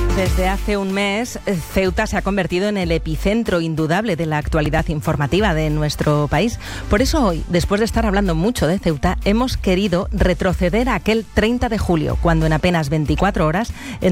Desde hace un mes, Ceuta se ha convertido en el epicentro indudable de la actualidad informativa de nuestro país. Por eso hoy, después de estar hablando mucho de Ceuta, hemos querido retroceder a aquel 30 de julio, cuando en apenas 24 horas...